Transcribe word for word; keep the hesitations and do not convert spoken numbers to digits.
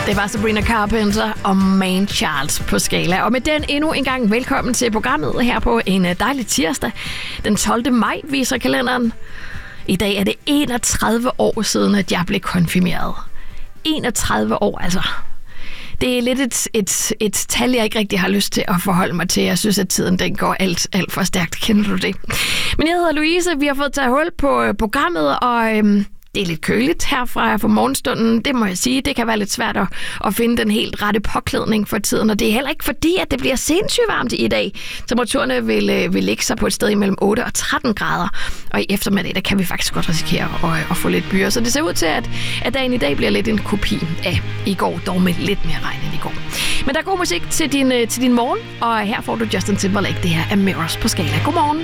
Det var Sabrina Carpenter og Man Charles på Skala. Og med den endnu en gang velkommen til programmet her på en dejlig tirsdag. Den tolvte maj viser kalenderen. I dag er det enogtredive år siden, at jeg blev konfirmeret. enogtredive år, altså. Det er lidt et, et, et tal, jeg ikke rigtig har lyst til at forholde mig til. Jeg synes, at tiden den går alt, alt for stærkt. Kender du det? Men jeg hedder Louise. Vi har fået taget hul på programmet, og øhm, det er lidt køligt her fra, fra morgenstunden. Det må jeg sige. Det kan være lidt svært at, at finde den helt rette påklædning for tiden. Og det er heller ikke fordi, at det bliver sindssygt varmt i dag. Temperaturerne vil, vil ligge sig på et sted imellem otte og tretten grader. Og i eftermiddag, der kan vi faktisk godt risikere at, at få lidt byer. Så det ser ud til, at, at dagen i dag bliver lidt en kopi af i går. Dog med lidt mere regn end i går. Men der er god musik til din, til din morgen. Og her får du Justin Timberlake. Det her er Mirrors på Skala. Godmorgen.